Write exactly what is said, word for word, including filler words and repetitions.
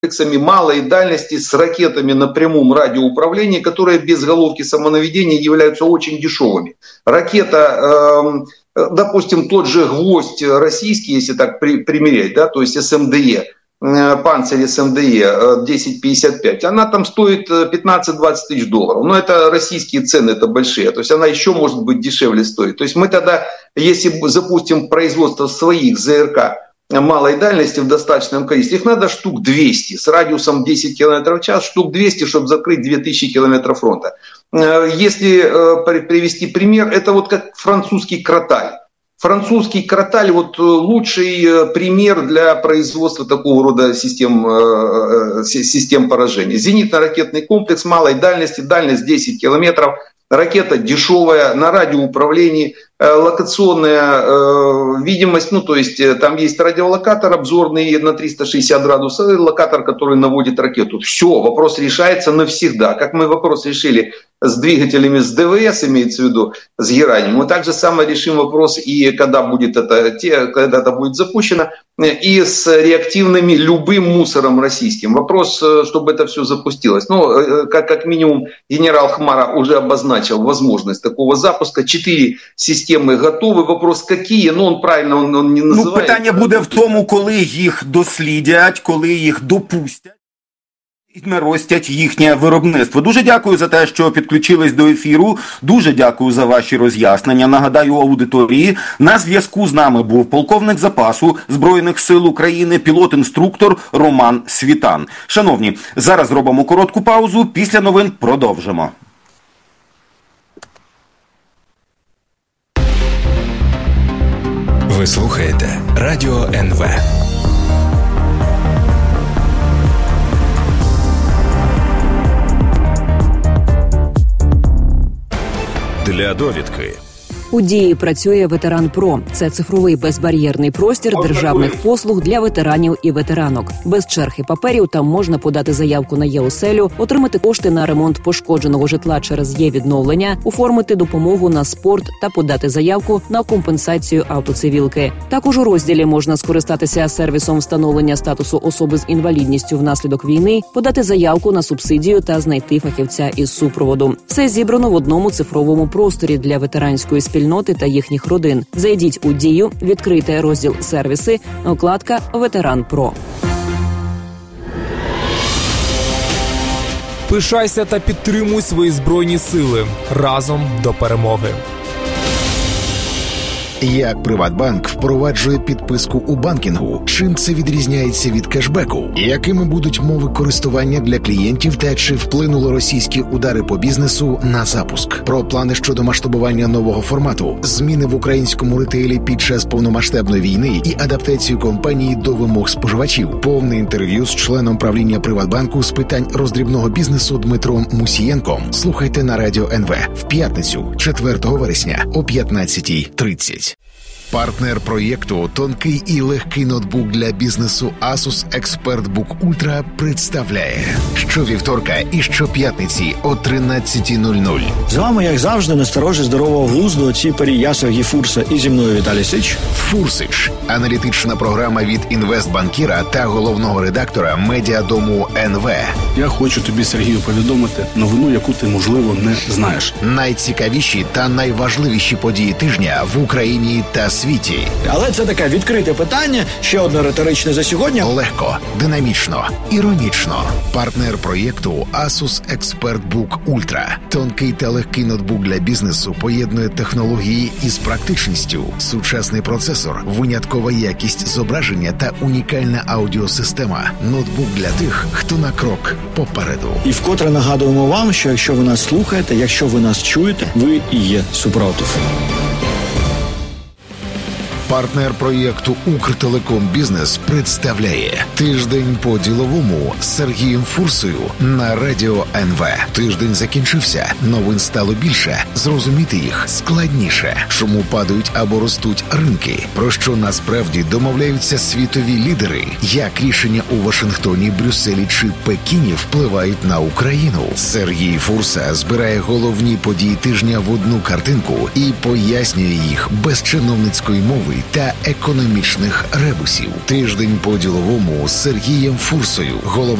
комплексами малой дальности с ракетами на прямом радиоуправлении, которые без головки самонаведения являются очень дешевыми. Ракета, э, допустим, тот же «Гвоздь» российский, если так при, примерять, да, то есть эс эм дэ е, э, «Панцирь» эс эм дэ е э, десять пятьдесят пять, она там стоит пятнадцать-двадцать тысяч долларов. Но это российские цены, это большие, то есть она еще может быть дешевле стоит. То есть мы тогда, если запустим производство своих зэ эр ка малой дальности в достаточном количестве, их надо штук двести с радиусом десять километров в час, штук двести, чтобы закрыть две тысячи километров фронта. Если привести пример, это вот как французский кроталь. Французский кроталь вот лучший пример для производства такого рода систем, систем поражения. Зенитно-ракетный комплекс малой дальности, дальность десять километров, ракета дешевая, на радиоуправлении, локационная э, видимость, ну то есть там есть радиолокатор обзорный на триста шестьдесят градусов, и локатор, который наводит ракету. Все, вопрос решается навсегда. Как мы вопрос решили с двигателями с дэ вэ эс, имеется в виду, с Геранием, мы также самое решим вопрос, и когда будет это, когда это будет запущено, и с реактивными любым мусором российским. Вопрос, чтобы это все запустилось. Ну, как, как минимум, генерал Хмара уже обозначил возможность такого запуска. Четыре системи готові. Вопрос, які, ну, он правильно, он, он не називає. Ну, питання буде в тому, коли їх дослідять, коли їх допустять і наростять їхнє виробництво. Дуже дякую за те, що підключились до ефіру. Дуже дякую за ваші роз'яснення. Нагадаю аудиторії, на зв'язку з нами був полковник запасу Збройних сил України, пілот-інструктор Роман Світан. Шановні, зараз зробимо коротку паузу, після новин продовжимо. Ви слухаєте Радіо ен ве. Для довідки. У Дії працює Ветеран Про. Це цифровий безбар'єрний простір державних послуг для ветеранів і ветеранок. Без черг і паперів там можна подати заявку на Є-оселю, отримати кошти на ремонт пошкодженого житла через Є-відновлення, оформити допомогу на спорт та подати заявку на компенсацію автоцивілки. Також у розділі можна скористатися сервісом встановлення статусу особи з інвалідністю внаслідок війни, подати заявку на субсидію та знайти фахівця із супроводу. Все зібрано в одному цифровому просторі для ветеранської спільноти та їхніх родин. Зайдіть у Дію, відкрийте розділ «Сервіси», вкладка «Ветеран Про». Пишайся та підтримуй свої Збройні сили. Разом до перемоги. Як Приватбанк впроваджує підписку у банкінгу? Чим це відрізняється від кешбеку? Якими будуть мови користування для клієнтів та чи вплинули російські удари по бізнесу на запуск? Про плани щодо масштабування нового формату, зміни в українському ретейлі під час повномасштабної війни і адаптацію компанії до вимог споживачів. Повне інтерв'ю з членом правління Приватбанку з питань роздрібного бізнесу Дмитром Мусієнком слухайте на Радіо ен ве в п'ятницю, четвертого вересня о п'ятнадцятій тридцять. Партнер проєкту «Тонкий і легкий ноутбук для бізнесу Asus ExpertBook Ultra» представляє щовівторка і щоп'ятниці о тринадцятій нуль нуль. З вами, як завжди, насторожі здорового глузду отці Перія Сергій Фурса і зі мною Віталій Сич. Фурсич – аналітична програма від інвестбанкіра та головного редактора медіадому ен ве. Я хочу тобі, Сергію, повідомити новину, яку ти, можливо, не знаєш. Найцікавіші та найважливіші події тижня в Україні та світі. Але це таке відкрите питання, ще одне риторичне за сьогодні. Легко, динамічно, іронічно. Партнер проєкту Asus ExpertBook Ultra. Тонкий та легкий ноутбук для бізнесу поєднує технології із практичністю. Сучасний процесор, виняткова якість зображення та унікальна аудіосистема. Ноутбук для тих, хто на крок попереду. І вкотре нагадуємо вам, що якщо ви нас слухаєте, якщо ви нас чуєте, ви і є супротив. Партнер проєкту «Укртелеком Бізнес» представляє «Тиждень по-діловому» з Сергієм Фурсою на Радіо ен ве. Тиждень закінчився, новин стало більше, зрозуміти їх складніше. Чому падають або ростуть ринки? Про що насправді домовляються світові лідери? Як рішення у Вашингтоні, Брюсселі чи Пекіні впливають на Україну? Сергій Фурса збирає головні події тижня в одну картинку і пояснює їх без чиновницької мови та економічних ребусів. Тиждень по-діловому з Сергієм Фурсою, головним